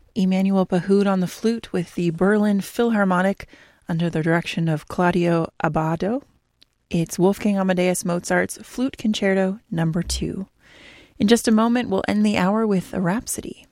Emanuel Pahud on the flute with the Berlin Philharmonic under the direction of Claudio Abbado. It's Wolfgang Amadeus Mozart's Flute Concerto No. 2. In just a moment, we'll end the hour with a Rhapsody.